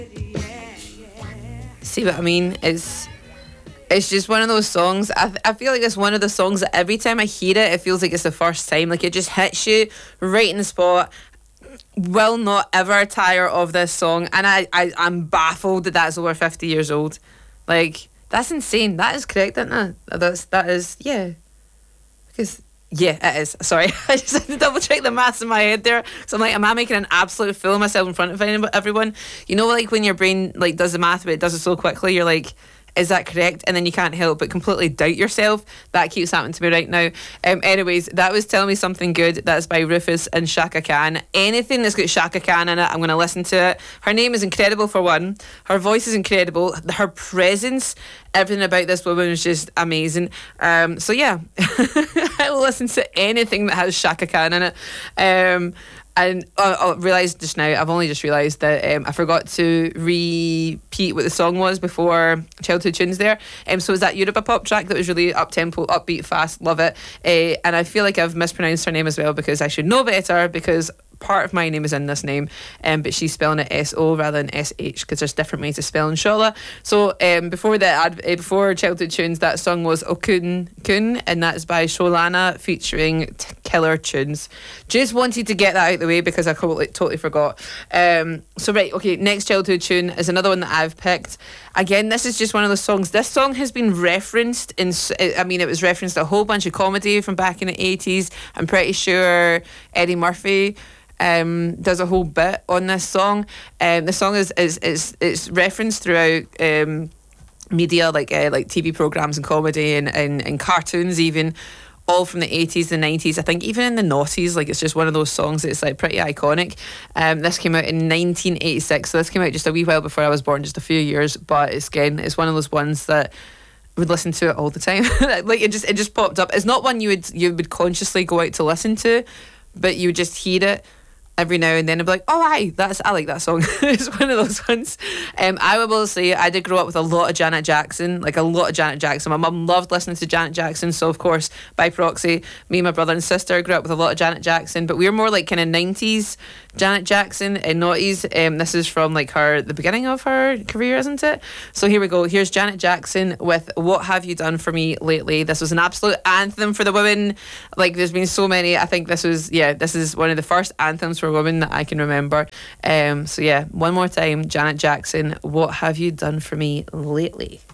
See what I mean? It's just one of those songs. I feel like it's one of the songs that every time I hear it, it feels like it's the first time. Like it just hits you right in the spot. Will not ever tire of this song, and I'm baffled that that's over 50 years old. Like, that's insane. That is correct, isn't it? That is, yeah. Because, yeah, it is. Sorry, I just had to double check the maths in my head there. So I'm like, am I making an absolute fool of myself in front of everyone? You know, like when your brain like does the math, but it does it so quickly, you're like, is that correct? And then you can't help but completely doubt yourself. That keeps happening to me right now. Anyways, that was Tell Me Something Good. That's by Rufus and Shaka Khan. Anything that's got Shaka Khan in it, I'm going to listen to it. Her name is incredible for one. Her voice is incredible. Her presence, everything about this woman is just amazing. So yeah, I will listen to anything that has Shaka Khan in it. And I realised just now, I've only just realised that I forgot to repeat what the song was before Childhood Tunes there. So it was that Europa pop track that was really up-tempo, upbeat, fast, love it. And I feel like I've mispronounced her name as well because I should know better, because part of my name is in this name, but she's spelling it S-O rather than S-H, because there's different ways to spell Inshallah. So before Childhood Tunes, that song was Okun Kun, and that's by Sholana featuring Killer Tunes. Just wanted to get that out of the way because I totally forgot. So right, okay, next Childhood Tune is another one that I've picked. Again, this is just one of those songs. This song has been referenced it was referenced a whole bunch of comedy from back in the 80s. I'm pretty sure Eddie Murphy does a whole bit on this song. The song is referenced throughout media, like TV programs and comedy and cartoons even, all from the 80s and 90s. I think even in the noughties, like, it's just one of those songs that's like pretty iconic. This came out in 1986, so this came out just a wee while before I was born, just a few years, but it's one of those ones that would listen to it all the time. Like, it just popped up. It's not one you would consciously go out to listen to, but you would just hear it every now and then and be like, oh aye, I like that song. It's one of those ones. I will say I did grow up with a lot of Janet Jackson. My mum loved listening to Janet Jackson, so of course by proxy me, my brother and sister grew up with a lot of Janet Jackson, but we were more like kind of 90s Janet Jackson and noughties. This is from like the beginning of her career, isn't it? So here we go. Here's Janet Jackson with What Have You Done For Me Lately. This was an absolute anthem for the women. Like, there's been so many. I think this is one of the first anthems for women that I can remember. So yeah, one more time, Janet Jackson, What Have You Done For Me Lately?